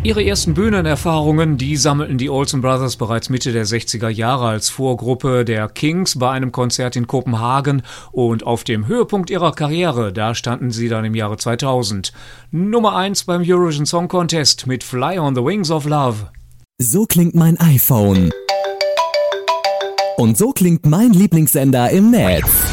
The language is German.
Ihre ersten Bühnenerfahrungen, die sammelten die Olsen Brothers bereits Mitte der 60er Jahre als Vorgruppe der Kings bei einem Konzert in Kopenhagen und auf dem Höhepunkt ihrer Karriere, da standen sie dann im Jahre 2000. Nummer 1 beim Eurovision Song Contest mit Fly on the Wings of Love. So klingt mein iPhone. Und so klingt mein Lieblingssender im Netz.